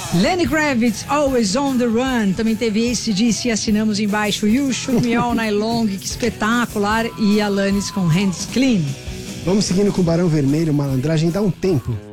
Lenny Kravitz, Always on the Run. Também teve AC/DC, assinamos embaixo. You Shoot Me All Night Long, que espetacular. E Alanis com Hands Clean. Vamos seguindo com o Barão Vermelho, Malandragem dá um tempo.